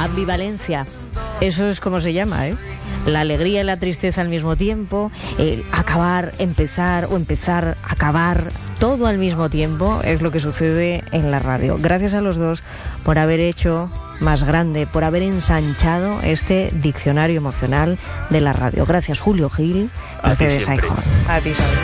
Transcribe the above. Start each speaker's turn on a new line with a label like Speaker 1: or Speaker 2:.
Speaker 1: ambivalencia. Eso es como se llama, ¿eh? La alegría y la tristeza al mismo tiempo, acabar, empezar o empezar, acabar, todo al mismo tiempo es lo que sucede en la radio. Gracias a los dos por haber hecho más grande, por haber ensanchado este diccionario emocional de la radio. Gracias, Julio Gil, Mercedes Aijón.
Speaker 2: A ti, Isabel.